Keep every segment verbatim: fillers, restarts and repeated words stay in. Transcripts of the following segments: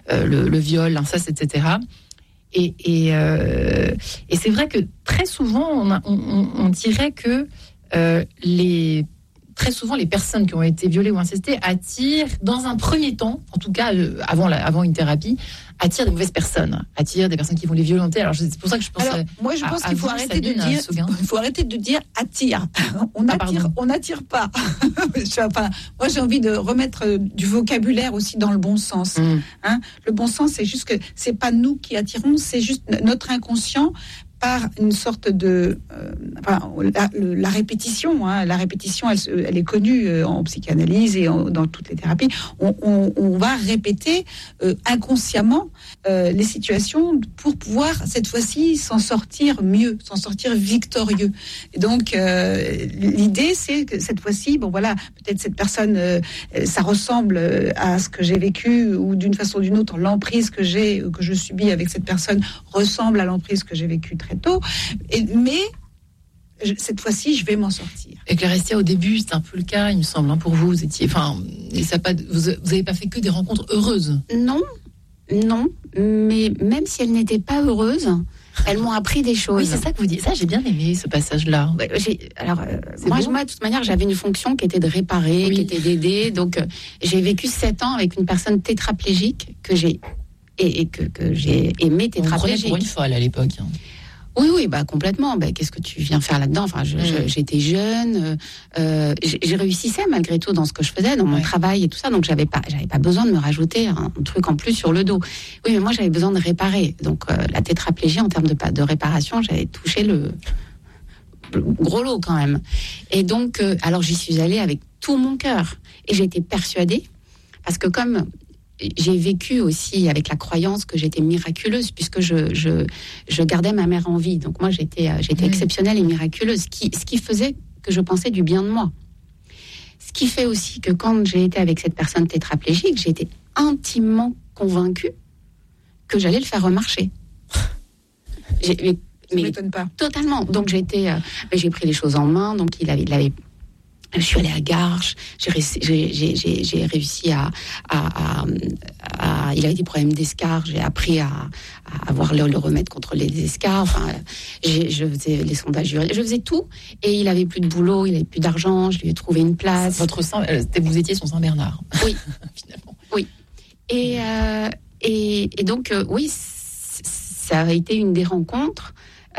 euh, le, le viol, l'inceste, et cetera. Et, et, euh, et c'est vrai que très souvent, on, a, on, on dirait que euh, les, très souvent, les personnes qui ont été violées ou incestées attirent, dans un premier temps, en tout cas euh, avant, la, avant une thérapie, attirent des mauvaises personnes, attirent des personnes qui vont les violenter. Alors c'est pour ça que je pense. Alors, moi, je pense à, qu'il faut à vous, arrêter Sabine, de dire, il faut arrêter de dire attire. On ah, attire, on n'attire pas. Enfin, moi, j'ai envie de remettre du vocabulaire aussi dans le bon sens. Mm. Hein, le bon sens, c'est juste que c'est pas nous qui attirons, c'est juste notre inconscient. Par une sorte de, euh, enfin, la, la répétition, hein, la répétition, elle, elle est connue euh, en psychanalyse et en, dans toutes les thérapies. On, on, on va répéter euh, inconsciemment euh, les situations pour pouvoir cette fois-ci s'en sortir mieux, s'en sortir victorieux. Et donc euh, l'idée, c'est que cette fois-ci, bon voilà, peut-être cette personne, euh, ça ressemble à ce que j'ai vécu ou d'une façon ou d'une autre, l'emprise que j'ai, que je subis avec cette personne ressemble à l'emprise que j'ai vécue très tôt, et, mais je, cette fois-ci, je vais m'en sortir. Et Clarestia, au début, c'était un peu le cas, il me semble, hein, pour vous. Vous étiez, enfin, ça pas, vous n'avez pas fait que des rencontres heureuses. Non, non, mais même si elles n'étaient pas heureuses, elles m'ont appris des choses. Oui, c'est ça que vous dites. Ça, j'ai bien aimé ce passage-là. Ouais, j'ai, alors, euh, moi, je, moi, de toute manière, j'avais une fonction qui était de réparer, oui. qui était d'aider. Donc, euh, j'ai vécu sept ans avec une personne tétraplégique que j'ai et, et que, que j'ai aimé tétraplégique. On pour une folle à l'époque. Hein. Oui, oui, bah complètement. Bah, qu'est-ce que tu viens faire là-dedans ? Enfin, je, mmh. je, j'étais jeune, euh, j'ai réussissais malgré tout dans ce que je faisais, dans mon ouais. travail et tout ça. Donc, j'avais pas, j'avais pas besoin de me rajouter un truc en plus sur le dos. Oui, mais moi, j'avais besoin de réparer. Donc, euh, la tétraplégie en termes de, de réparation, j'avais touché le, le gros lot quand même. Et donc, euh, alors j'y suis allée avec tout mon cœur et j'étais persuadée parce que comme j'ai vécu aussi avec la croyance que j'étais miraculeuse puisque je, je, je gardais ma mère en vie. Donc moi, j'étais, j'étais mmh. exceptionnelle et miraculeuse, ce qui, ce qui faisait que je pensais du bien de moi. Ce qui fait aussi que quand j'ai été avec cette personne tétraplégique, j'ai été intimement convaincue que j'allais le faire remarcher. J'ai, mais, Ça ne m'étonne pas. Totalement. Donc j'ai, été, euh, j'ai pris les choses en main. Donc il avait... Il avait Je suis allée à Garches, j'ai, j'ai, j'ai, j'ai réussi à, à, à, à... Il avait des problèmes d'escarres, j'ai appris à, à avoir le, le remède contre les escarres. Enfin, j'ai, je faisais les sondages urinaires, je faisais tout. Et il avait plus de boulot, il avait plus d'argent, je lui ai trouvé une place. Votre Saint, vous étiez son Saint-Bernard. Oui, finalement. Oui. Et, euh, et, et donc, euh, oui, ça a été une des rencontres.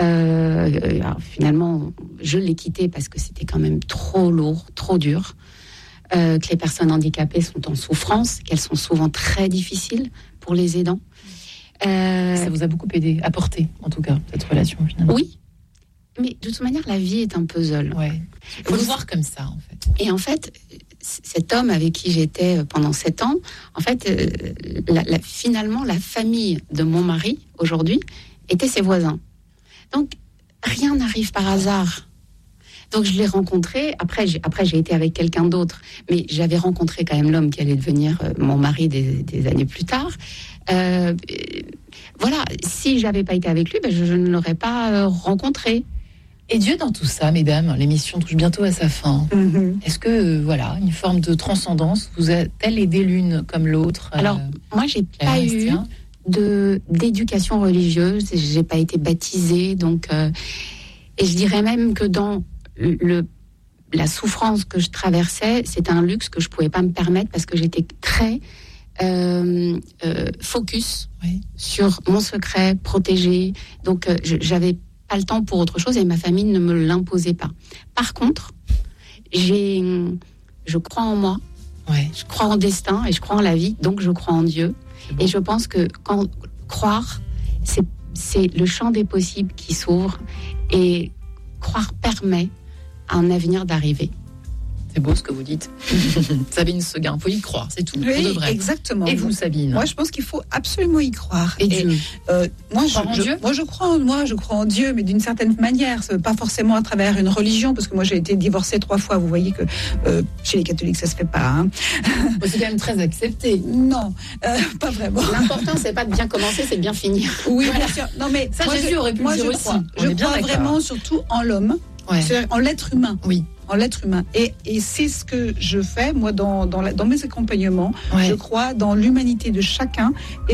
Euh, alors finalement, je l'ai quitté parce que c'était quand même trop lourd, trop dur, euh, que les personnes handicapées sont en souffrance, qu'elles sont souvent très difficiles pour les aidants. Euh, Ça vous a beaucoup aidé, apporté en tout cas, cette relation finalement. Oui, mais de toute manière, la vie est un puzzle. Ouais. Il faut le voir comme ça en fait. Et en fait, cet homme avec qui j'étais pendant sept ans, en fait, euh, la, la, finalement, la famille de mon mari, aujourd'hui, était ses voisins. Donc, rien n'arrive par hasard. Donc, je l'ai rencontré. Après, j'ai, après, j'ai été avec quelqu'un d'autre. Mais j'avais rencontré quand même l'homme qui allait devenir euh, mon mari des, des années plus tard. Euh, voilà, si je n'avais pas été avec lui, ben, je, je ne l'aurais pas euh, rencontré. Et Dieu dans tout ça, mesdames, l'émission touche bientôt à sa fin. Mm-hmm. Est-ce que, euh, voilà, une forme de transcendance vous a-t-elle aidé l'une comme l'autre euh, Alors, moi, j'ai pas eu... De, d'éducation religieuse, j'ai pas été baptisée, donc euh, et je dirais même que dans le, la souffrance que je traversais, c'était un luxe que je pouvais pas me permettre parce que j'étais très euh, euh, focus oui. sur mon secret protégé, donc euh, je, j'avais pas le temps pour autre chose et ma famille ne me l'imposait pas. Par contre, j'ai, je crois en moi, ouais. je crois en destin et je crois en la vie, donc je crois en Dieu. Bon. Et je pense que quand croire, c'est, c'est le champ des possibles qui s'ouvre et croire permet à un avenir d'arriver. C'est beau ce que vous dites. Sabine Seguin, il faut y croire, c'est tout. Oui, pour de vrai. Exactement. Et vous, Sabine ? Moi, je pense qu'il faut absolument y croire. Et, et Dieu euh, moi, je, en je, Dieu moi, je crois en moi, je crois en Dieu, mais d'une certaine manière, pas forcément à travers une religion, parce que moi, j'ai été divorcée trois fois. Vous voyez que euh, chez les catholiques, ça se fait pas. Hein. C'est quand même très accepté. Non, euh, pas vraiment. L'important, c'est pas de bien commencer, c'est de bien finir. Oui, voilà. Bien sûr. Non, mais ça, moi, Jésus je, aurait pu moi, le dire je aussi. Crois, je crois vraiment surtout en l'homme, ouais. c'est-à-dire en l'être humain. Oui. En l'être humain. Et, et c'est ce que je fais, moi, dans, dans, la, dans mes accompagnements. Ouais. Je crois dans l'humanité de chacun. Et